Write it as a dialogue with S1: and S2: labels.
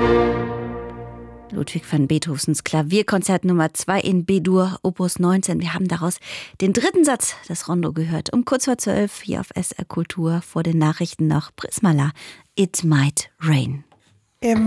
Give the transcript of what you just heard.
S1: Ludwig van Beethovens Klavierkonzert Nummer 2 in B-Dur, Opus 19. Wir haben daraus den dritten Satz des Rondo gehört. Um kurz vor 12 hier auf SR Kultur vor den Nachrichten noch Prismala. It Might Rain.